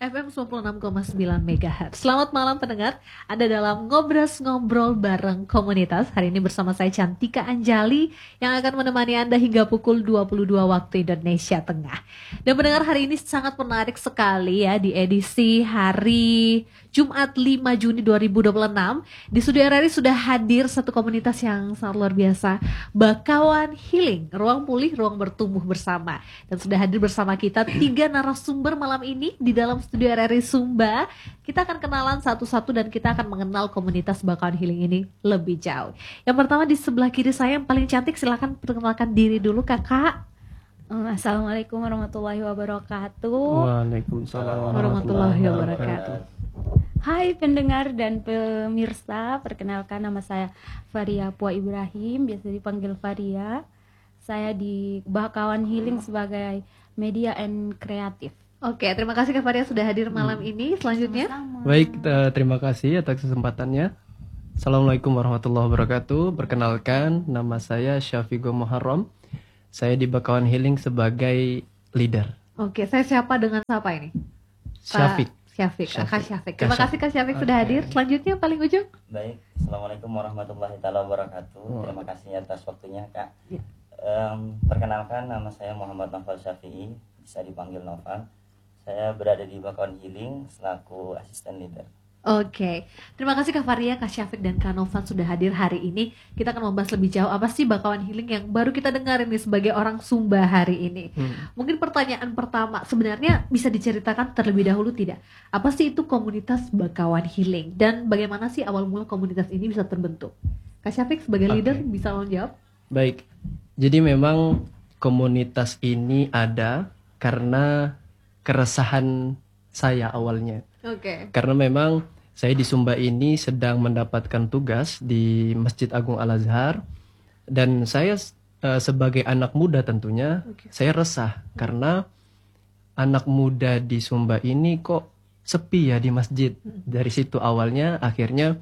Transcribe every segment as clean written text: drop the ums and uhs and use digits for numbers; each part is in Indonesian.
FM 96,9 MHz. Selamat malam pendengar, Anda dalam Ngobrol bareng komunitas. Hari ini bersama saya Cantika Anjali yang akan menemani Anda hingga pukul 22 waktu Indonesia Tengah. Dan pendengar, hari ini sangat menarik sekali ya, di edisi hari Jumat 5 Juni 2026. Di studio RRI sudah hadir satu komunitas yang sangat luar biasa, Bakawan Healing, ruang pulih, ruang bertumbuh bersama. Dan sudah hadir bersama kita 3 narasumber malam ini di dalam studio RRI Sumba. Kita akan kenalan satu-satu dan kita akan mengenal komunitas Bakawan Healing ini lebih jauh. Yang pertama di sebelah kiri saya yang paling cantik, silakan perkenalkan diri dulu Kakak. Assalamualaikum warahmatullahi wabarakatuh. Waalaikumsalam warahmatullahi wabarakatuh. Hai pendengar dan pemirsa, perkenalkan nama saya Faria Pua Ibrahim, biasa dipanggil Faria. Saya di Bakawan Healing sebagai media and kreatif. Oke, terima kasih Kak Faria sudah hadir malam ini. Selanjutnya. Sama-sama. Baik, terima kasih atas kesempatannya. Assalamualaikum warahmatullahi wabarakatuh. Perkenalkan, nama saya Syafiqo Muharram. Saya di Bakawan Healing sebagai leader. Oke, saya siapa dengan siapa ini? Syafiq. Kak Syafiq. Terima kasih Kak Syafiq sudah hadir. Selanjutnya paling ujung. Baik, Assalamualaikum warahmatullahi wabarakatuh. Terima kasih atas waktunya Kak. Ya. Perkenalkan, nama saya Muhammad Noval Syafi'i, bisa dipanggil Noval. Saya berada di Bakawan Healing selaku asisten leader. Oke, terima kasih Kak Faria, Kak Syafiq dan Kak Novan sudah hadir hari ini. Kita akan membahas lebih jauh apa sih Bakawan Healing yang baru kita dengar ini sebagai orang Sumba hari ini. Mungkin pertanyaan pertama, sebenarnya bisa diceritakan terlebih dahulu tidak? Apa sih itu komunitas Bakawan Healing dan bagaimana sih awal mula komunitas ini bisa terbentuk? Kak Syafiq sebagai leader bisa menjawab? Baik, jadi memang komunitas ini ada karena keresahan saya awalnya. Oke. Karena memang saya di Sumba ini sedang mendapatkan tugas di Masjid Agung Al-Azhar. Dan saya sebagai anak muda tentunya, saya resah. Karena anak muda di Sumba ini kok sepi ya di masjid. Dari situ awalnya, akhirnya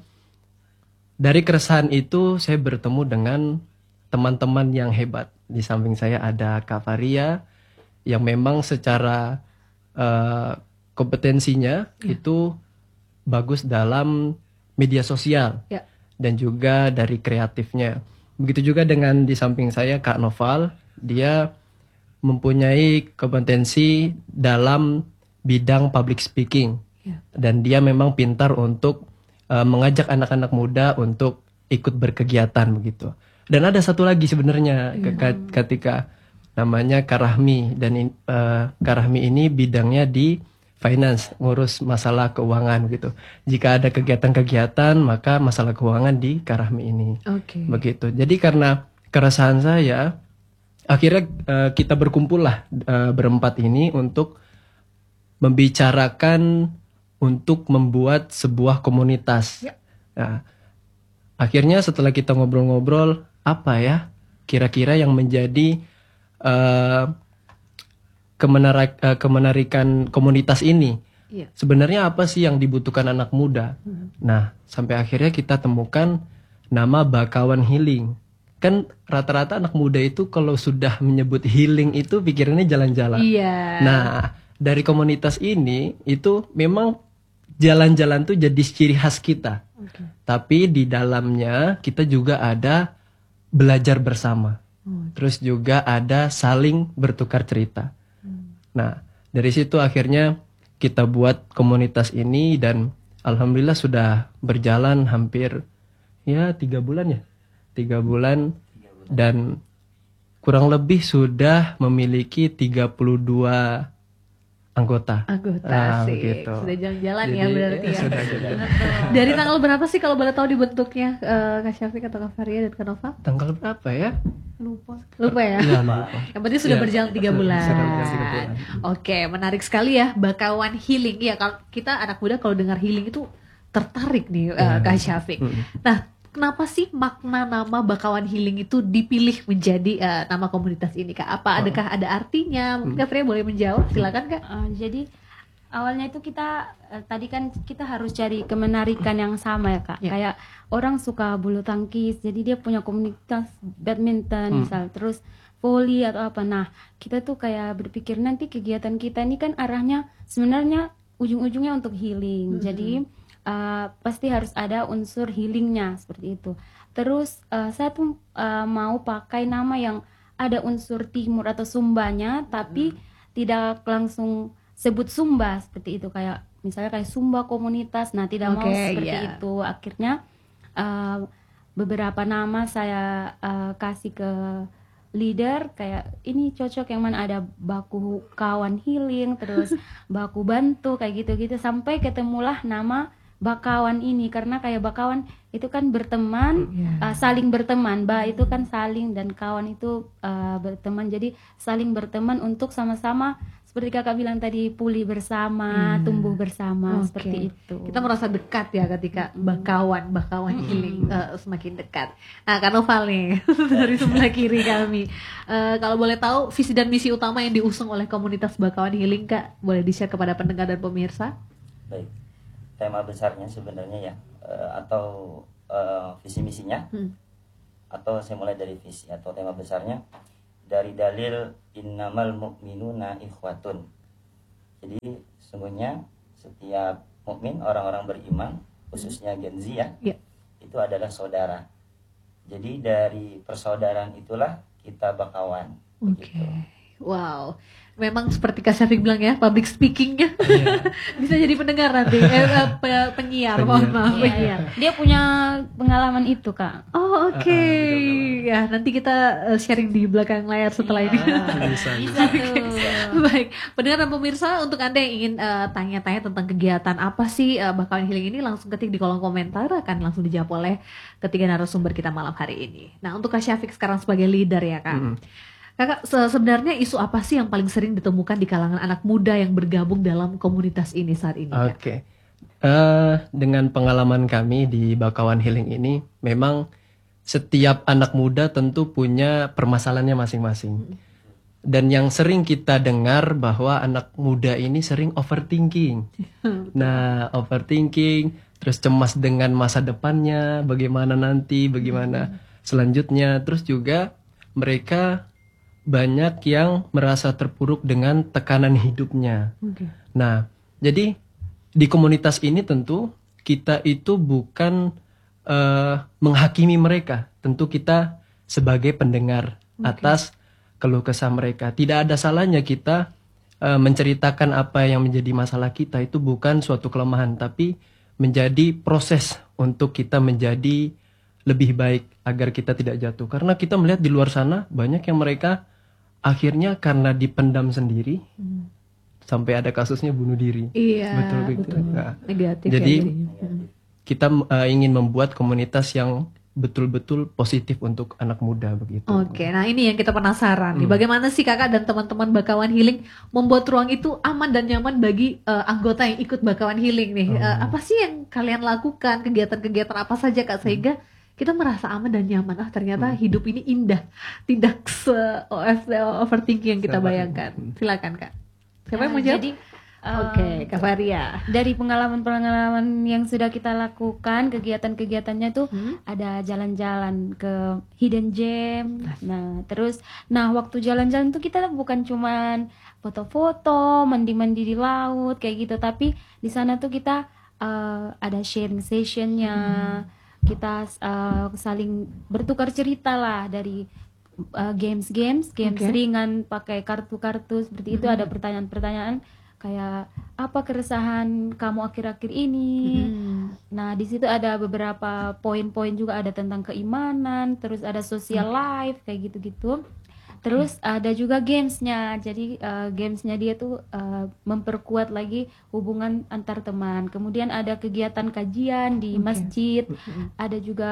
dari keresahan itu saya bertemu dengan teman-teman yang hebat. Di samping saya ada Kak Faria, yang memang secara kompetensinya itu bagus dalam media sosial dan juga dari kreatifnya. Begitu juga dengan di samping saya Kak Noval, dia mempunyai kompetensi dalam bidang public speaking dan dia memang pintar untuk mengajak anak-anak muda untuk ikut berkegiatan begitu. Dan ada satu lagi sebenarnya ketika namanya Kak Rahmi, dan Kak Rahmi ini bidangnya di finance, ngurus masalah keuangan gitu. Jika ada kegiatan-kegiatan, maka masalah keuangan di Kak Rahmi ini. Begitu. Jadi karena keresahan saya, akhirnya kita berkumpullah berempat ini untuk membicarakan untuk membuat sebuah komunitas. Nah, akhirnya setelah kita ngobrol-ngobrol, apa ya kira-kira yang menjadi kemenarikan komunitas ini. Sebenarnya apa sih yang dibutuhkan anak muda? Nah, sampai akhirnya kita temukan nama Bakawan Healing. Kan rata-rata anak muda itu kalau sudah menyebut healing itu pikirannya jalan-jalan. Nah, dari komunitas ini itu memang jalan-jalan tuh jadi ciri khas kita. Tapi di dalamnya kita juga ada belajar bersama. Terus juga ada saling bertukar cerita. Nah, dari situ akhirnya kita buat komunitas ini dan alhamdulillah sudah berjalan hampir 3 bulan ya. 3 bulan dan kurang lebih sudah memiliki 32 anggota sih. Gitu. Sudah jalan-jalan ya berarti ya. Sudah jalan. Dari tanggal berapa sih kalau boleh tahu dibentuknya Kak Syafiq atau Kak Faria dan Kak Nova? Tanggal berapa ya? Lupa ya? Ya, lupa. Yang penting sudah berjalan 3 bulan. Sudah berjalan 3 bulan. Oke, menarik sekali ya Bakawan Healing. Ya, kalau kita anak muda kalau dengar healing itu tertarik nih Kak Syafiq. Nah, kenapa sih makna nama Bakawan Healing itu dipilih menjadi nama komunitas ini Kak? Adakah ada artinya? Mungkin Kak Freya boleh menjawab, silakan Kak. Jadi awalnya itu kita tadi kan kita harus cari kemenarikan yang sama ya Kak. Kayak orang suka bulu tangkis, jadi dia punya komunitas badminton misal, terus voli atau apa. Nah, kita tuh kayak berpikir nanti kegiatan kita ini kan arahnya sebenarnya ujung-ujungnya untuk healing. Jadi pasti harus ada unsur healingnya seperti itu. Terus saya tuh mau pakai nama yang ada unsur timur atau Sumbanya, tapi tidak langsung sebut Sumba seperti itu, kayak misalnya kayak Sumba komunitas. Nah, tidak mau seperti itu. Akhirnya beberapa nama saya kasih ke leader, kayak ini cocok yang mana, ada baku kawan healing, terus baku bantu, kayak gitu-gitu, sampai ketemulah nama bakawan ini. Karena kayak bakawan itu kan berteman, saling berteman, itu kan saling, dan kawan itu berteman, jadi saling berteman untuk sama-sama seperti kakak bilang tadi, pulih bersama, tumbuh bersama, seperti itu. Kita merasa dekat ya ketika bakawan healing semakin dekat. Nah, Kak Noval nih dari sebelah kiri kami, kalau boleh tahu visi dan misi utama yang diusung oleh komunitas bakawan healing, Kak, boleh di-share kepada pendengar dan pemirsa? Baik, tema besarnya sebenarnya ya, atau visi misinya, atau saya mulai dari visi atau tema besarnya dari dalil innamal mu'minuna ikhwatun. Jadi sungguhnya setiap mukmin, orang-orang beriman, khususnya Gen Z ya, itu adalah saudara. Jadi dari persaudaraan itulah kita bakawan. Gitu. Wow, memang seperti Kak Syafiq bilang ya, public speakingnya bisa jadi pendengar nanti, penyiar. Mohon maaf, penyiar. Dia punya pengalaman itu, Kak. Oh, oke. Ya, nanti kita sharing di belakang layar setelah ini. Bisa tuh. Baik, pendengar dan pemirsa, untuk Anda yang ingin tanya-tanya tentang kegiatan apa sih bakawan healing ini, langsung ketik di kolom komentar, akan langsung dijawab oleh ketiga narasumber kita malam hari ini. Nah, untuk Kak Syafiq sekarang sebagai leader ya, Kak. Kakak, sebenarnya isu apa sih yang paling sering ditemukan di kalangan anak muda yang bergabung dalam komunitas ini saat ini? Oke. Dengan pengalaman kami di Bakawan Healing ini, memang setiap anak muda tentu punya permasalahannya masing-masing. Dan yang sering kita dengar bahwa anak muda ini sering overthinking. Nah, overthinking, terus cemas dengan masa depannya, bagaimana nanti, bagaimana selanjutnya. Terus juga mereka banyak yang merasa terpuruk dengan tekanan hidupnya. Nah, jadi di komunitas ini tentu kita itu bukan menghakimi mereka. Tentu kita sebagai pendengar atas keluh kesah mereka. Tidak ada salahnya kita menceritakan apa yang menjadi masalah kita. Itu bukan suatu kelemahan, tapi menjadi proses untuk kita menjadi lebih baik agar kita tidak jatuh. Karena kita melihat di luar sana banyak yang mereka akhirnya karena dipendam sendiri sampai ada kasusnya bunuh diri. Iya, betul. Nah, negatif. jadi ya, kita ingin membuat komunitas yang betul-betul positif untuk anak muda begitu. Oke, nah ini yang kita penasaran nih, bagaimana sih Kakak dan teman-teman Bakawan Healing membuat ruang itu aman dan nyaman bagi anggota yang ikut Bakawan Healing nih. Apa sih yang kalian lakukan, kegiatan-kegiatan apa saja Kak, sehingga kita merasa aman dan nyaman. Ternyata hidup ini indah, tidak overthinking yang kita bayangkan. Silakan Kak. Siapa yang mau jawab? Jadi Oke, Kak Faria. Dari pengalaman-pengalaman yang sudah kita lakukan, kegiatan-kegiatannya tuh ada jalan-jalan ke hidden gem. Nah, waktu jalan-jalan tuh kita bukan cuman foto-foto, mandi-mandi di laut kayak gitu, tapi di sana tuh kita ada sharing sessionnya. Kita saling bertukar cerita lah, dari games ringan pakai kartu-kartu seperti itu. Ada pertanyaan-pertanyaan kayak apa keresahan kamu akhir-akhir ini. Nah, di situ ada beberapa poin-poin juga, ada tentang keimanan, terus ada social life kayak gitu-gitu. Terus ada juga gamesnya. Jadi gamesnya dia tuh memperkuat lagi hubungan antar teman. Kemudian ada kegiatan kajian di masjid. Ada juga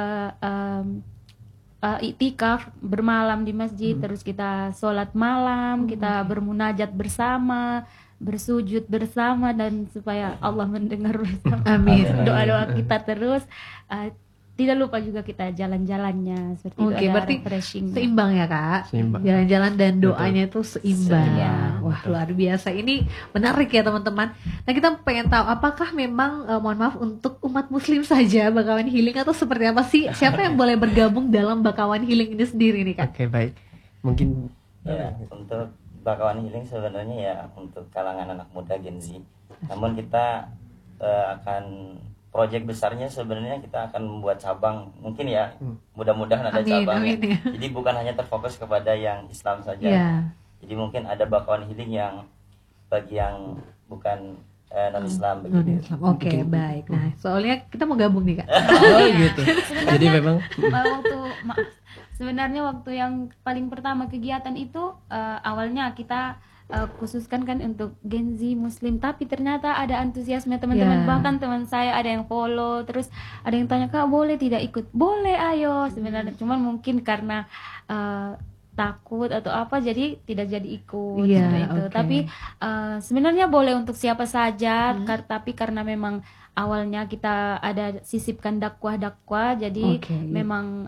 iktikaf bermalam di masjid. Terus kita sholat malam, kita bermunajat bersama, bersujud bersama, dan supaya Allah mendengar bersama. Amin. Doa-doa kita terus. Tidak lupa juga kita jalan-jalannya seperti itu. Ada Berarti seimbang ya Kak. Jalan-jalan dan doanya itu seimbang. Wah, luar biasa. Ini menarik ya teman-teman. Nah, kita pengen tahu apakah memang mohon maaf untuk umat muslim saja Bakawan Healing, atau seperti apa sih? Siapa yang boleh bergabung dalam Bakawan Healing ini sendiri nih Kak? Oke, baik. Mungkin ya, untuk Bakawan Healing sebenarnya ya untuk kalangan anak muda Gen Z. Namun kita akan proyek besarnya sebenarnya kita akan membuat cabang, mungkin ya, mudah-mudahan ada cabangnya. Amin, ya. Jadi bukan hanya terfokus kepada yang Islam saja. Jadi mungkin ada bakawan healing yang bagi yang bukan non-Islam begitu. Oke, baik. Nah, soalnya kita mau gabung nih, Kak. Oh gitu. Jadi memang sebenarnya waktu yang paling pertama kegiatan itu awalnya kita khususkan kan untuk Gen Z Muslim, tapi ternyata ada antusiasme teman-teman, bahkan teman saya ada yang follow, terus ada yang tanya, Kak boleh tidak ikut? Boleh, ayo. Sebenarnya cuman mungkin karena takut atau apa jadi tidak jadi ikut seperti itu. Tapi sebenarnya boleh untuk siapa saja, tapi karena memang awalnya kita ada sisipkan dakwah, jadi memang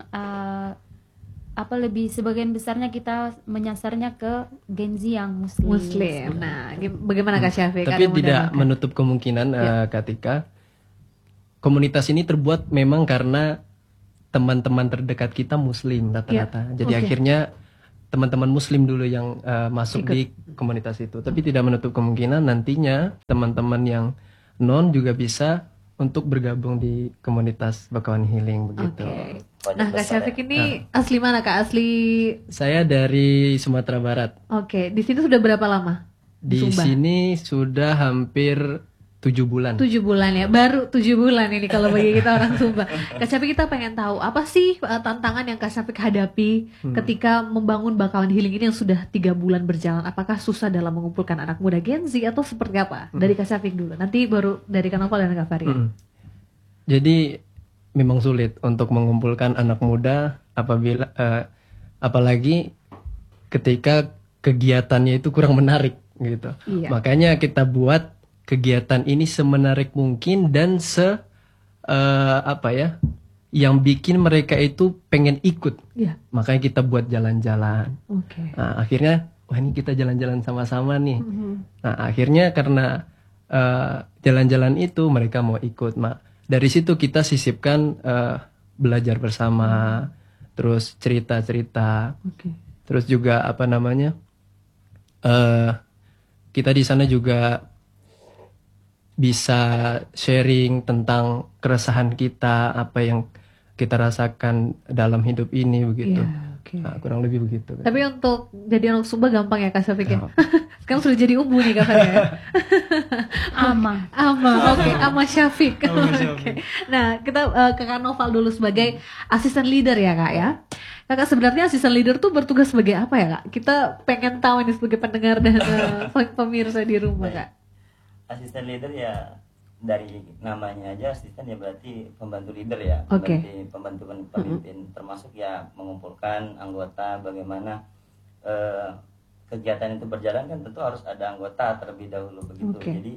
lebih sebagian besarnya kita menyasarnya ke Gen Z yang Muslim. Nah, bagaimana Kak Syafiq? Tapi tidak menutup kemungkinan Katika, komunitas ini terbuat memang karena teman-teman terdekat kita Muslim rata-rata. Jadi akhirnya teman-teman Muslim dulu yang masuk di komunitas itu. Tapi tidak menutup kemungkinan nantinya teman-teman yang non juga bisa untuk bergabung di komunitas Bakawan Healing begitu. Nah, Kak Syafiq ini asli mana, Kak? Asli saya dari Sumatera Barat. Di sini sudah berapa lama? Di sini sudah hampir 7 bulan. 7 bulan ya, baru 7 bulan ini kalau bagi kita orang Sumba. Kak Syafiq, kita pengen tahu apa sih tantangan yang Kak Syafiq hadapi ketika membangun Bakawan Healing ini yang sudah 3 bulan berjalan. Apakah susah dalam mengumpulkan anak muda Gen Z atau seperti apa? Dari Kak Syafiq dulu, nanti baru dari Kak Noval dan Kak Faria. Jadi memang sulit untuk mengumpulkan anak muda apalagi ketika kegiatannya itu kurang menarik gitu. Makanya kita buat kegiatan ini semenarik mungkin dan yang bikin mereka itu pengen ikut. Makanya kita buat jalan-jalan. Nah, akhirnya ini kita jalan-jalan sama-sama nih. Nah, akhirnya karena jalan-jalan itu mereka mau ikut. Dari situ kita sisipkan belajar bersama, terus cerita-cerita, terus juga kita di sana juga bisa sharing tentang keresahan kita, apa yang kita rasakan dalam hidup ini begitu. Nah, kurang lebih begitu. Tapi untuk jadi anak Sumba gampang ya Kak Syafiq ya? Sekarang sudah jadi umbu nih Kak Faria. Ama, Ama Syafiq. Nah, kita ke Kak Noval dulu sebagai asisten leader ya Kak ya. Kakak, sebenarnya asisten leader tuh bertugas sebagai apa ya Kak? Kita pengen tahu ini sebagai pendengar dan pemirsa di rumah Kak. Asisten leader ya dari namanya aja asisten ya berarti pembantu leader ya, pembantu pemimpin, termasuk ya mengumpulkan anggota, bagaimana kegiatan itu berjalan kan tentu harus ada anggota terlebih dahulu begitu. Jadi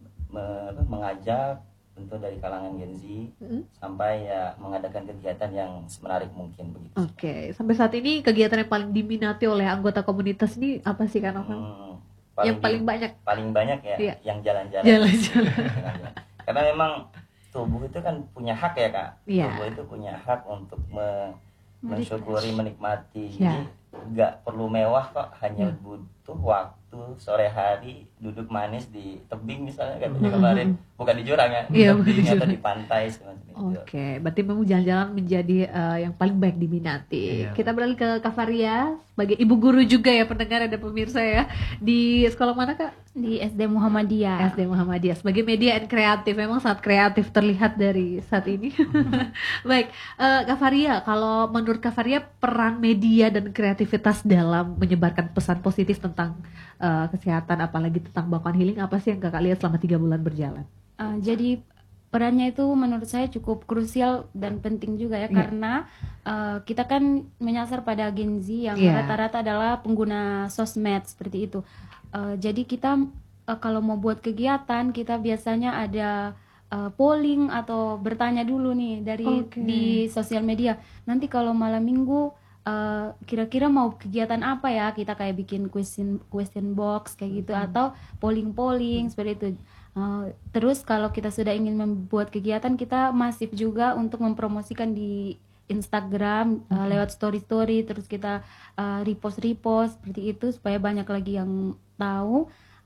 mengajak tentu dari kalangan Gen Z sampai ya mengadakan kegiatan yang semenarik mungkin begitu. Sampai saat ini kegiatan yang paling diminati oleh anggota komunitas ini apa sih Kak Novel? Yang paling banyak ya yang jalan-jalan. Karena memang tubuh itu kan punya hak ya Kak. Tubuh itu punya hak untuk mensyukuri, menikmati. Jadi nggak perlu mewah kok, hanya butuh waktu sore hari duduk manis di tebing misalnya katanya kemarin, bukan di jurang ya, di tebing atau di pantai semacam itu. Berarti memang jalan-jalan menjadi yang paling baik diminati. Kita beralih ke Kak Faria sebagai ibu guru juga ya, pendengar ada pemirsa ya. Di sekolah mana Kak? Di SD Muhammadiyah. SD Muhammadiyah sebagai media and kreatif, memang sangat kreatif terlihat dari saat ini. Baik, Kak Faria, kalau menurut Kak Faria peran media dan kreativitas dalam menyebarkan pesan positif tentang kesehatan, apalagi tentang Bakawan Healing, apa sih yang Kakak lihat selama 3 bulan berjalan? Jadi perannya itu menurut saya cukup krusial dan penting juga ya, karena kita kan menyasar pada Gen Z yang rata-rata adalah pengguna sosmed seperti itu. Jadi kita kalau mau buat kegiatan, kita biasanya ada polling atau bertanya dulu nih di sosial media. Nanti kalau malam minggu kira-kira mau kegiatan apa ya, kita kayak bikin question box kayak gitu, atau polling seperti itu. Terus kalau kita sudah ingin membuat kegiatan, kita masif juga untuk mempromosikan di Instagram lewat story, terus kita repost seperti itu supaya banyak lagi yang tahu.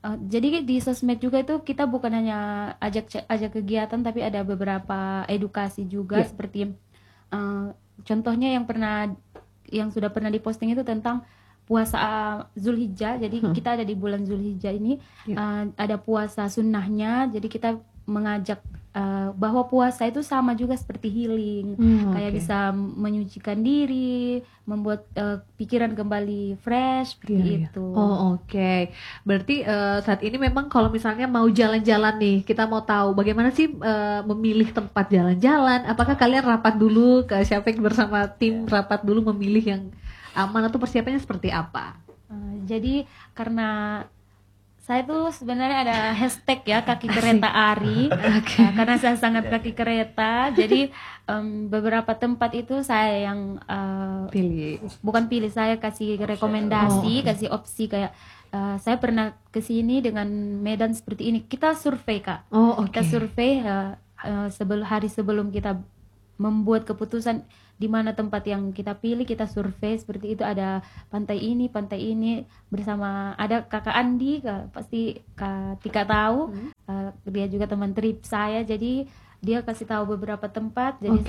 Jadi di sosmed juga itu kita bukan hanya ajak kegiatan, tapi ada beberapa edukasi juga seperti contohnya yang sudah pernah diposting itu tentang puasa Zulhijjah. Jadi kita ada di bulan Zulhijjah ini ada puasa sunnahnya. Jadi kita mengajak bahwa puasa itu sama juga seperti healing, kayak bisa menyucikan diri, membuat pikiran kembali fresh seperti itu. Berarti saat ini memang kalau misalnya mau jalan-jalan nih, kita mau tahu bagaimana sih memilih tempat jalan-jalan. Apakah kalian rapat dulu ke Syafiq bersama tim, rapat dulu memilih yang aman atau persiapannya seperti apa? Jadi karena saya tuh sebenarnya ada hashtag ya, kaki kereta Ari. Karena saya sangat kaki kereta, jadi beberapa tempat itu saya yang pilih, saya kasih rekomendasi, kasih opsi kayak saya pernah kesini dengan medan seperti ini. Kita survei Kak, kita survei hari sebelum kita membuat keputusan di mana tempat yang kita pilih, kita survei seperti itu. Ada pantai ini bersama ada Kakak Andi, pasti Kak Tika tahu. Dia juga teman trip saya, jadi dia kasih tahu beberapa tempat. Jadi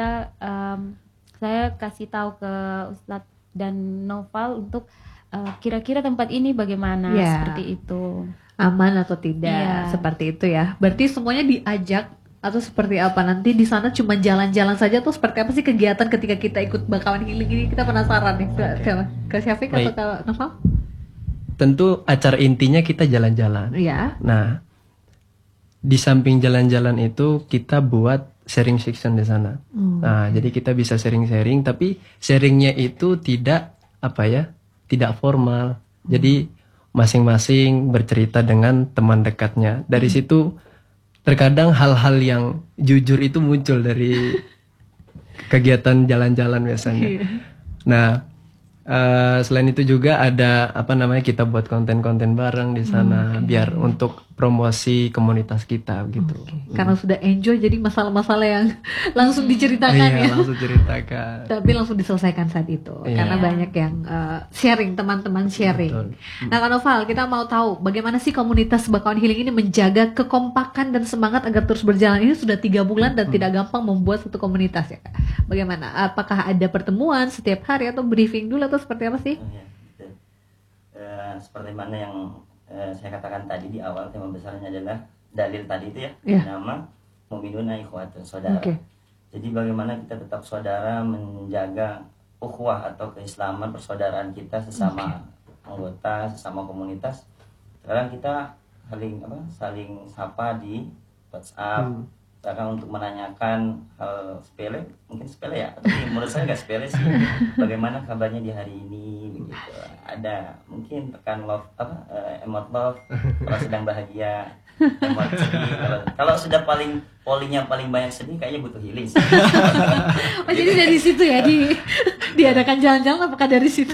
saya kasih tahu ke Ustadz dan Noval untuk kira-kira tempat ini bagaimana, seperti itu. Aman atau tidak, seperti itu ya. Berarti semuanya diajak atau seperti apa? Nanti di sana cuma jalan-jalan saja tuh seperti apa sih kegiatan ketika kita ikut Bakawan Healing ini? Kita penasaran nih ke Syafiq atau ke Noval? Tentu acara intinya kita jalan-jalan. Nah, di samping jalan-jalan itu kita buat sharing section di sana. Nah, jadi kita bisa sharing-sharing, tapi sharingnya itu tidak tidak formal. Jadi masing-masing bercerita dengan teman dekatnya. Dari situ terkadang hal-hal yang jujur itu muncul dari kegiatan jalan-jalan biasanya. Nah, selain itu juga ada kita buat konten-konten bareng di sana biar untuk promosi komunitas kita gitu. Karena sudah enjoy, jadi masalah-masalah yang langsung diceritakan langsung ceritakan. Tapi langsung diselesaikan saat itu. Karena banyak yang sharing, teman-teman sharing. Betul. Nah, Kak Noval, kita mau tahu bagaimana sih komunitas Bakawan Healing ini menjaga kekompakan dan semangat agar terus berjalan. Ini sudah 3 bulan dan tidak gampang membuat satu komunitas ya Kak. Bagaimana? Apakah ada pertemuan setiap hari atau briefing dulu atau seperti apa sih? Seperti mana yang saya katakan tadi di awal, tema besarnya adalah dalil tadi itu nama mu'minuna ikhwatun, saudara. Jadi bagaimana kita tetap saudara, menjaga ukhuwah atau keislaman, persaudaraan kita sesama anggota, sesama komunitas. Sekarang kita saling sapa di WhatsApp, misalkan untuk menanyakan hal sepele, mungkin sepele ya, tapi menurut saya nggak sepele sih. Bagaimana kabarnya di hari ini, begitu. Ada mungkin tekan love, emot love kalau sedang bahagia, emot sedih. Kalau sudah pollingnya paling banyak sedih, kayaknya butuh healing sih. Jadi dari situ ya diadakan jalan-jalan, apakah dari situ?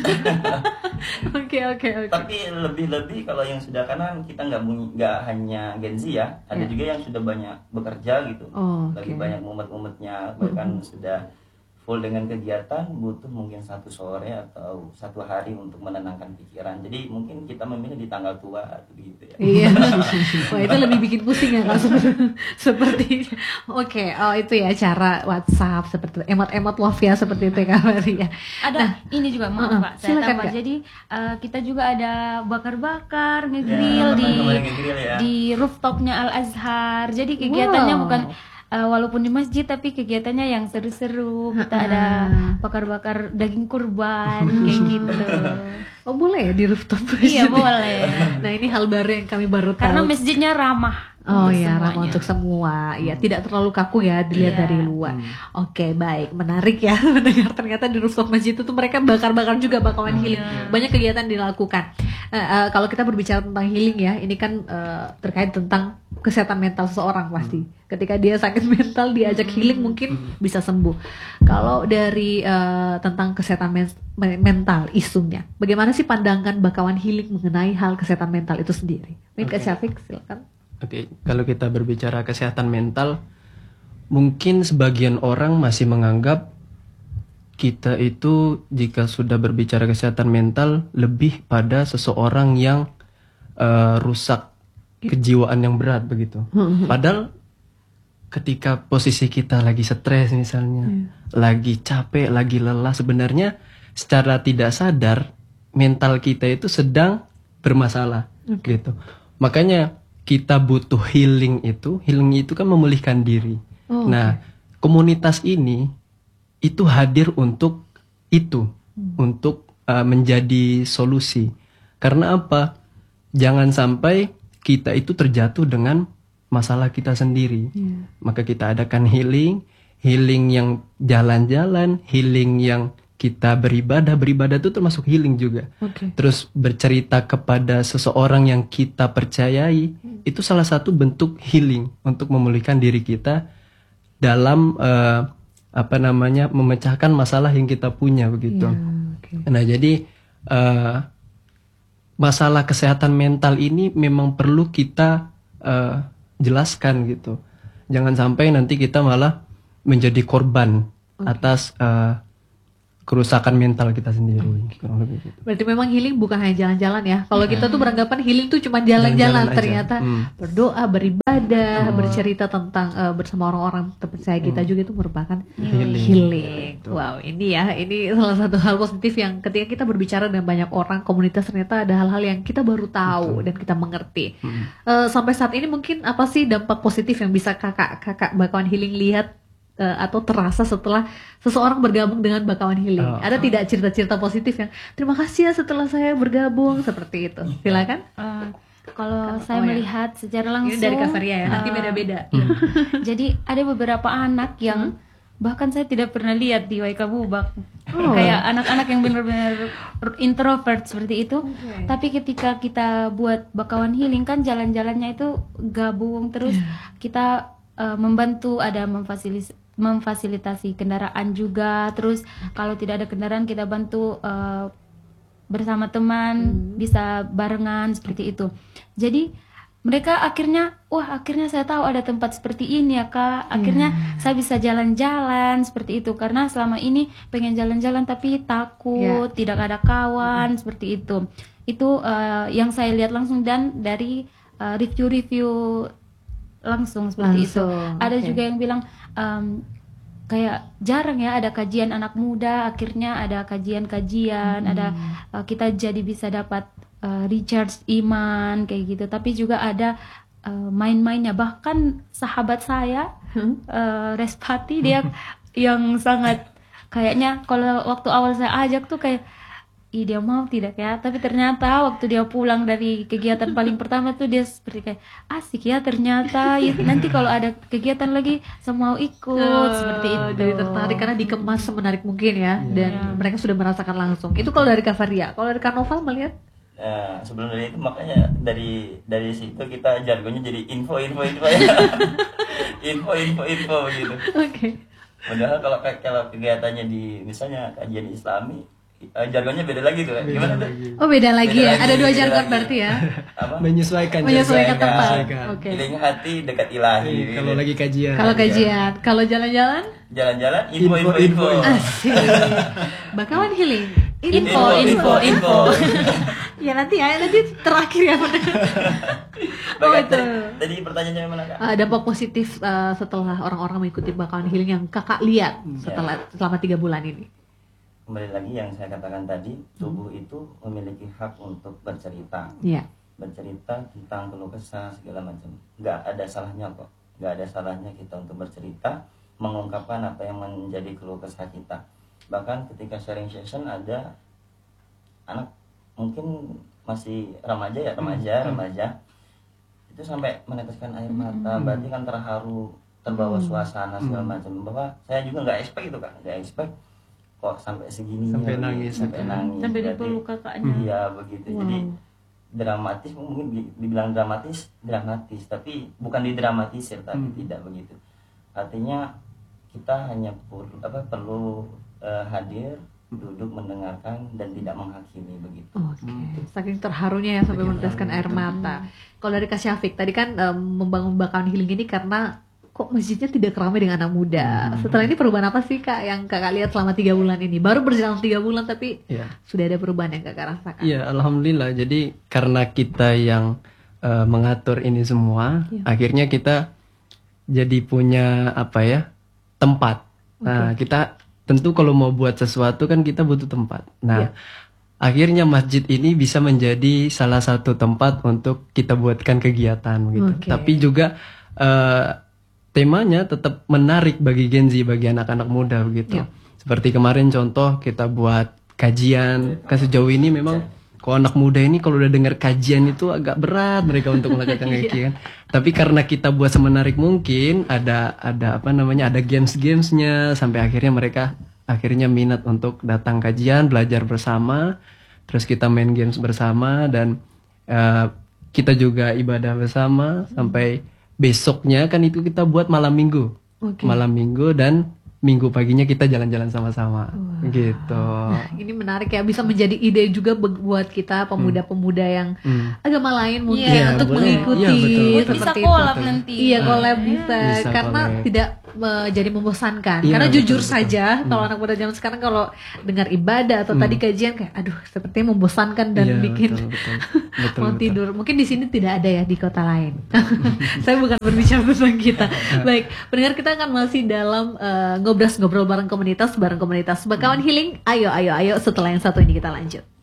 Oke. Tapi lebih kalau yang sudah kanan, kita nggak hanya Gen Z ya, ada juga yang sudah banyak bekerja gitu, lagi banyak mumet-mumetnya, bahkan sudah full dengan kegiatan, butuh mungkin 1 sore atau 1 hari untuk menenangkan pikiran. Jadi mungkin kita memilih di tanggal tua gitu ya. Iya. Wah, itu lebih bikin pusing ya kalau seperti itu ya cara WhatsApp seperti emot-emot love ya, seperti itu ya Kak Maria. Ada ini juga Pak, saya tambah. Jadi kita juga ada bakar-bakar, ngegrill di rooftopnya Al Azhar. Jadi kegiatannya bukan walaupun di masjid, tapi kegiatannya yang seru-seru. Kita ada bakar-bakar daging kurban kayak gitu. Oh, boleh ya di rooftop? Iya, boleh. Nah, ini hal baru yang kami baru tahu. Karena masjidnya ramah. Ramah untuk semua. Ya, tidak terlalu kaku ya dilihat dari luar. Oke, baik. Menarik ya mendengar ternyata di rooftop masjid itu tuh mereka bakar-bakar juga Bakawan Healing. Banyak kegiatan dilakukan. Kalau kita berbicara tentang healing ya, ini kan terkait tentang kesehatan mental seseorang pasti. Ketika dia sakit mental, diajak healing mungkin bisa sembuh. Kalau dari tentang kesehatan mental isunya, bagaimana sih pandangan Bakawan Healing mengenai hal kesehatan mental itu sendiri? Mungkin Kak Syafiq, silakan. Kalau kita berbicara kesehatan mental, mungkin sebagian orang masih menganggap kita itu jika sudah berbicara kesehatan mental lebih pada seseorang yang rusak kejiwaan yang berat begitu. Padahal ketika posisi kita lagi stres misalnya, lagi capek, lagi lelah, sebenarnya secara tidak sadar mental kita itu sedang bermasalah gitu. Makanya kita butuh healing itu kan memulihkan diri. Nah, komunitas ini itu hadir untuk itu, untuk menjadi solusi. Karena apa? Jangan sampai kita itu terjatuh dengan masalah kita sendiri. Maka kita adakan healing yang jalan-jalan, healing yang kita beribadah itu termasuk healing juga. Terus bercerita kepada seseorang yang kita percayai, itu salah satu bentuk healing untuk memulihkan diri kita dalam memecahkan masalah yang kita punya begitu. Nah, jadi masalah kesehatan mental ini memang perlu kita jelaskan gitu. Jangan sampai nanti kita malah menjadi korban atas kerusakan mental kita sendiri. Berarti memang healing bukan hanya jalan-jalan ya. Kalau kita tuh beranggapan healing tuh cuma jalan-jalan, ternyata berdoa, beribadah, bercerita tentang bersama orang-orang terpercaya kita juga itu merupakan healing. Wow, ini salah satu hal positif yang ketika kita berbicara dengan banyak orang komunitas, ternyata ada hal-hal yang kita baru tahu dan kita mengerti. Sampai saat ini mungkin apa sih dampak positif yang bisa kakak Bakawan Healing lihat atau terasa setelah seseorang bergabung dengan Bakawan Healing? Ada tidak cerita-cerita positif yang terima kasih ya setelah saya bergabung seperti itu? Silakan. Kalau saya melihat secara langsung ini dari Kak Faria ya, nanti beda-beda. Jadi ada beberapa anak yang bahkan saya tidak pernah lihat di YK Bubak, kayak anak-anak yang benar-benar introvert seperti itu. Tapi ketika kita buat Bakawan Healing kan jalan-jalannya itu gabung, terus kita membantu, ada memfasilitasi kendaraan juga. Terus kalau tidak ada kendaraan kita bantu bersama teman, bisa barengan seperti itu. Jadi mereka akhirnya saya tahu ada tempat seperti ini ya Kak. Akhirnya saya bisa jalan-jalan seperti itu, karena selama ini pengen jalan-jalan tapi takut, tidak ada kawan seperti itu. Itu yang saya lihat langsung, dan dari review langsung seperti itu. Ada juga yang bilang kayak jarang ya ada kajian anak muda, akhirnya ada kajian-kajian, ada kita jadi bisa dapat recharge iman kayak gitu. Tapi juga ada main-mainnya. Bahkan sahabat saya Respati, dia yang sangat kayaknya kalau waktu awal saya ajak tuh kayak dia mau tidak ya, tapi ternyata waktu dia pulang dari kegiatan paling pertama tuh dia seperti kayak asik ya ternyata ya, nanti kalau ada kegiatan lagi saya mau ikut seperti itu. Jadi tertarik karena dikemas semenarik mungkin ya, dan mereka sudah merasakan langsung. Itu kalau dari Kak Faria. Kalau dari Kak Noval melihat? Sebelum dari itu makanya dari situ kita jargonnya jadi info ya. info gitu. Padahal kalau kegiatannya di misalnya kajian Islami, jargonnya beda lagi tuh, gimana tuh? Oh beda lagi ya, ada dua jargon berarti ya. Apa? Menyesuaikan tempat. Healing hati dekat ilahi. Kalau lagi kajian. Kalau jalan-jalan? Jalan-jalan info. Asik. Bakawan Healing. Info. Ya nanti terakhir ya. Tadi pertanyaannya mana Kak? Dampak positif setelah orang-orang mengikuti Bakawan Healing yang Kakak lihat selama 3 bulan ini. Kembali lagi yang saya katakan tadi, tubuh itu memiliki hak untuk bercerita, bercerita tentang keluh kesah segala macam. Nggak ada salahnya kok, nggak ada salahnya kita untuk bercerita, mengungkapkan apa yang menjadi keluh kesah kita. Bahkan ketika sharing session ada anak mungkin masih remaja itu sampai meneteskan air mata, berarti kan terharu, terbawa suasana segala macam. Bahwa saya juga nggak expect itu kan, nggak expect kok sampai segini, sampai nangis, sampai dipeluk kakaknya. Iya begitu. Jadi dramatis, mungkin dibilang dramatis, tapi bukan didramatisir, tapi tidak begitu. Artinya kita hanya perlu hadir, duduk mendengarkan dan tidak menghakimi begitu. Saking terharunya ya sampai meneteskan air mata. Kalau dari Kak Syafiq tadi kan membangun Bakawan Healing ini karena kok masjidnya tidak ramai dengan anak muda. Setelah ini perubahan apa sih Kak yang Kakak lihat selama 3 bulan ini? Baru berjalan 3 bulan tapi sudah ada perubahan yang Kakak rasakan. Iya, alhamdulillah. Jadi karena kita yang mengatur ini semua, akhirnya kita jadi punya tempat. Nah, kita tentu kalau mau buat sesuatu kan kita butuh tempat. Nah, akhirnya masjid ini bisa menjadi salah satu tempat untuk kita buatkan kegiatan gitu. Tapi juga temanya tetap menarik bagi Gen Z, bagi anak-anak muda begitu. Seperti kemarin contoh kita buat kajian. Kan sejauh ini memang kalau anak muda ini kalau udah dengar kajian itu agak berat mereka untuk melakukan kajian. Tapi karena kita buat semenarik mungkin, ada games-gamesnya sampai akhirnya mereka minat untuk datang kajian, belajar bersama. Terus kita main games bersama dan kita juga ibadah bersama sampai besoknya kan itu kita buat malam minggu. Malam minggu dan minggu paginya kita jalan-jalan sama-sama gitu. Nah, ini menarik ya, bisa menjadi ide juga buat kita pemuda-pemuda yang agama lain mungkin untuk mengikuti seperti bisa collab nanti. Iya, collab bisa karena tidak jadi membosankan. Karena jujur saja kalau anak muda zaman sekarang kalau dengar ibadah atau tadi kajian kayak aduh sepertinya membosankan dan bikin mau tidur. Mungkin di sini tidak ada ya di kota lain. Saya bukan berbicara tentang kita. Baik, pendengar kita akan masih dalam ngobrol bareng komunitas Bakawan Healing. Ayo setelah yang satu ini kita lanjut.